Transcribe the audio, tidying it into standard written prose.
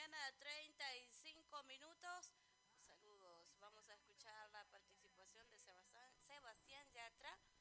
mañana, 35 minutos. Saludos. Vamos a escuchar la participación de Sebastián Yatra